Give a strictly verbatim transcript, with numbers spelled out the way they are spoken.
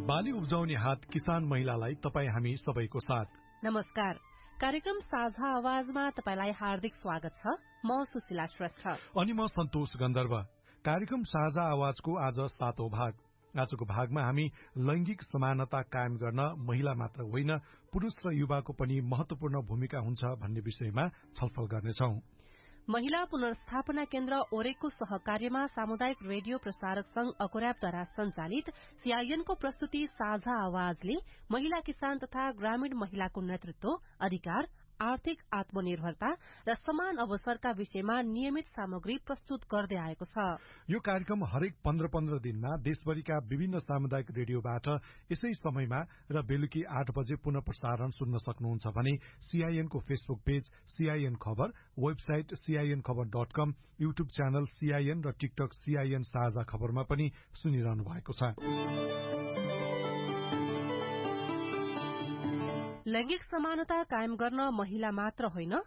बाली उब्जाउने हात किसान महिलालाई तपाई हामी सबैको साथ। नमस्कार, कार्यक्रम साझा आवाजमा तपाईलाई हार्दिक स्वागत छ। म सुशीला श्रेष्ठ अनि म सन्तोष गन्धर्व। कार्यक्रम साझा आवाजको आज सातौं भाग। आजको भागमा हामी लैंगिक समानता कायम गर्न महिला मात्र होइन, पुरुष र युवाको पनि महत्वपूर्ण भूमिका हुन्छ भन्ने विषयमा छलफल गर्नेछौं। महिला पुनर्स्थापना केन्द्र ओरेकको सहकार्यमा सामुदायिक रेडियो प्रसारक संघ अकोर्याबद्वारा संचालित सीआईएनको प्रस्तुति साझा आवाजले महिला किसान तथा ग्रामीण महिलाको नेतृत्व, अधिकार, आर्थिक आत्मनिर्भरता र समान अवसरका विषयमा नियमित सामग्री प्रस्तुत गर्दै आएको छ। यो कार्यक्रम हरेक पन्ध्र पन्ध्र दिनमा देशभरिका विभिन्न सामुदायिक रेडियोबाट यसै समयमा र बेलुकी आठ बजे पुनः प्रसारण सुन्न सक्नुहुन्छ भने सीआईएनको फेसबुक पेज सीआईएन खबर, वेबसाइट सीआईएन खबर डट कम, युट्युब च्यानल सीआईएन र टिकटक सीआईएन साझा खबरमा पनि सुनिरहनु भएको छ। लैंगिक समानता कायम गर्न महिला मात्र होइन,